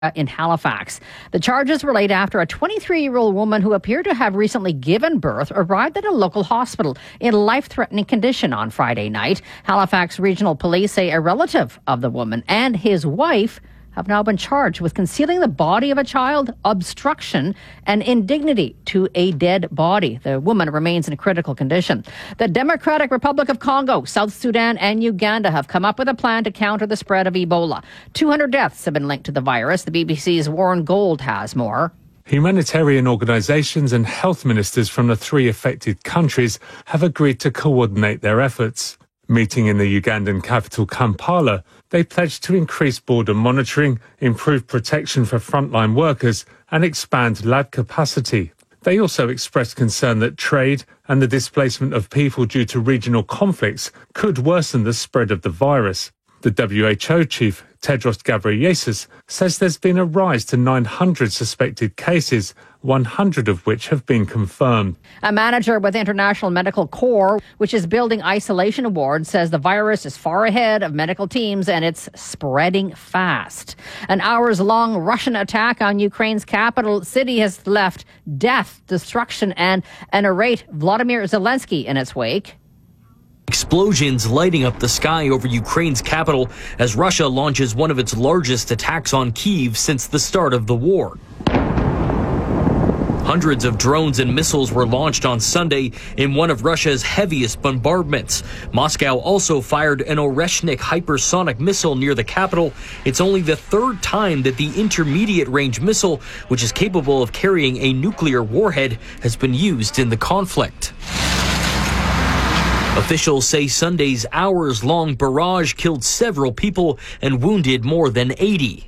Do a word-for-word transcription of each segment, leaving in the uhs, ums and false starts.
in Halifax. The charges were laid after a twenty-three-year-old woman who appeared to have recently given birth arrived at a local hospital in life-threatening condition on Friday night. Halifax Regional Police say a relative of the woman and his wife have now been charged with concealing the body of a child, obstruction, and indignity to a dead body. The woman remains in critical condition. The Democratic Republic of Congo, South Sudan, and Uganda have come up with a plan to counter the spread of Ebola. two hundred deaths have been linked to the virus. The B B C's Warren Gold has more. Humanitarian organisations and health ministers from the three affected countries have agreed to coordinate their efforts. Meeting in the Ugandan capital Kampala, they pledged to increase border monitoring, improve protection for frontline workers and expand lab capacity. They also expressed concern that trade and the displacement of people due to regional conflicts could worsen the spread of the virus. The W H O chief, Tedros Ghebreyesus, says there's been a rise to nine hundred suspected cases, one hundred of which have been confirmed. A manager with International Medical Corps, which is building isolation wards, says the virus is far ahead of medical teams and it's spreading fast. An hours-long Russian attack on Ukraine's capital city has left death, destruction, and an irate Vladimir Zelensky in its wake. Explosions lighting up the sky over Ukraine's capital as Russia launches one of its largest attacks on Kyiv since the start of the war. Hundreds of drones and missiles were launched on Sunday in one of Russia's heaviest bombardments. Moscow also fired an Oreshnik hypersonic missile near the capital. It's only the third time that the intermediate-range missile, which is capable of carrying a nuclear warhead, has been used in the conflict. Officials say Sunday's hours-long barrage killed several people and wounded more than eighty.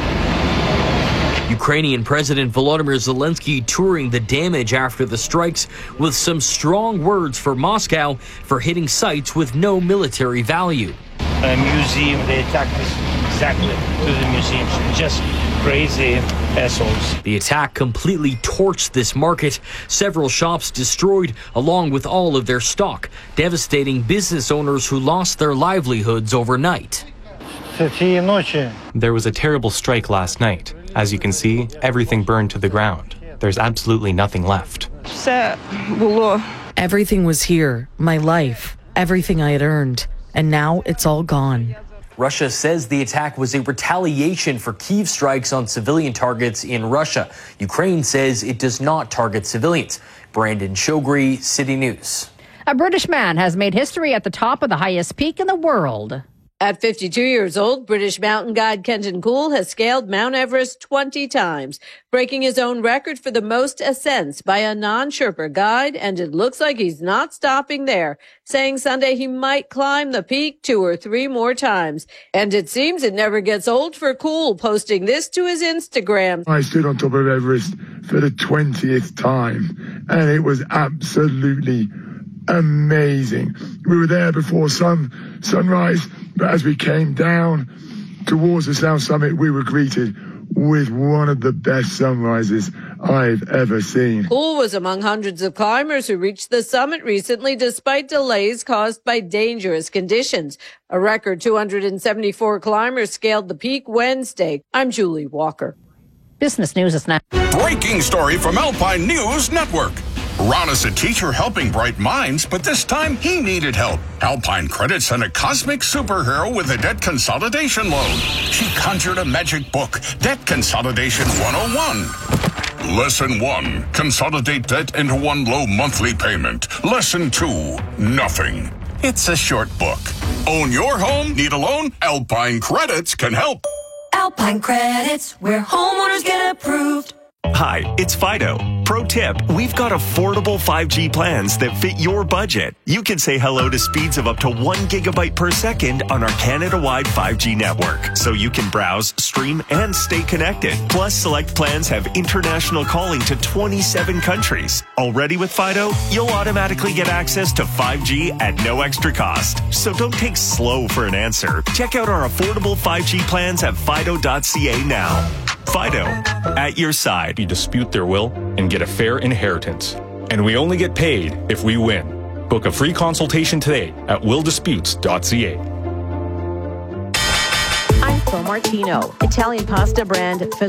Ukrainian President Volodymyr Zelensky touring the damage after the strikes with some strong words for Moscow for hitting sites with no military value. A museum, they attacked us exactly to the museum. Just crazy assholes. The attack completely torched this market. Several shops destroyed, along with all of their stock, devastating business owners who lost their livelihoods overnight. There was a terrible strike last night. As you can see, everything burned to the ground. There's absolutely nothing left. Everything was here, my life, everything I had earned, and now it's all gone. Russia says the attack was a retaliation for Kyiv strikes on civilian targets in Russia. Ukraine says it does not target civilians. Brandon Shogri, City News. A British man has made history at the top of the highest peak in the world. At fifty-two years old, British mountain guide Kenton Cool has scaled Mount Everest twenty times, breaking his own record for the most ascents by a non-Sherpa guide, and it looks like he's not stopping there, saying Sunday he might climb the peak two or three more times. And it seems it never gets old for Cool, posting this to his Instagram. I stood on top of Everest for the twentieth time, and it was absolutely amazing. We were there before sun sunrise, but as we came down towards the South Summit, we were greeted with one of the best sunrises I've ever seen. Cool was among hundreds of climbers who reached the summit recently despite delays caused by dangerous conditions. A record two hundred seventy-four climbers scaled the peak Wednesday. I'm Julie Walker. Business News is now. Breaking story from Alpine News Network. Ron is a teacher helping bright minds, but this time he needed help. Alpine Credit sent a cosmic superhero with a debt consolidation loan. She conjured a magic book, Debt Consolidation one oh one. Lesson one, consolidate debt into one low monthly payment. Lesson two, nothing. It's a short book. Own your home? Need a loan? Alpine Credits can help. Alpine Credits, where homeowners get approved. Hi, it's Fido. Pro tip, we've got affordable five G plans that fit your budget. You can say hello to speeds of up to one gigabyte per second on our Canada-wide five G network, so you can browse, stream, and stay connected. Plus, select plans have international calling to twenty-seven countries. Already with Fido, you'll automatically get access to five G at no extra cost. So don't take slow for an answer. Check out our affordable five G plans at fido dot c a now. Fido, at your side. You dispute their will and get a fair inheritance. And we only get paid if we win. Book a free consultation today at will disputes dot c a. I'm Pro Martino, Italian pasta brand